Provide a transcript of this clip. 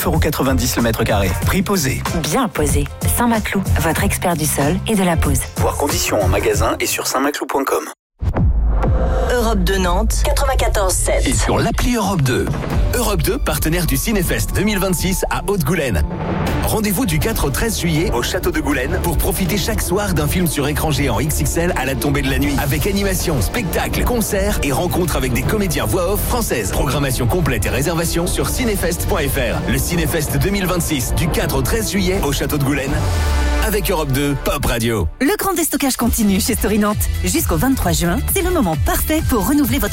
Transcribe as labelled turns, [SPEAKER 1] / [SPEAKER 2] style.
[SPEAKER 1] 9,90€ le mètre carré. Prix posé.
[SPEAKER 2] Bien posé. Saint-Maclou, votre expert du sol et de la pose.
[SPEAKER 1] Voir conditions en magasin et sur saintmaclou.com.
[SPEAKER 3] Europe 2 Nantes, 94.7.
[SPEAKER 4] Et sur l'appli Europe 2. Europe 2, partenaire du Cinéfest 2026 à Haute-Goulaine. Rendez-vous du 4 au 13 juillet au Château de Goulaine pour profiter chaque soir d'un film sur écran géant XXL à la tombée de la nuit. Avec animation, spectacle, concert et rencontres avec des comédiens voix off françaises. Programmation complète et réservation sur cinefest.fr. Le Cinéfest 2026 du 4 au 13 juillet au Château de Goulaine. Avec Europe 2, Pop Radio.
[SPEAKER 5] Le grand déstockage continue chez Story Nantes. Jusqu'au 23 juin, c'est le moment parfait pour renouveler votre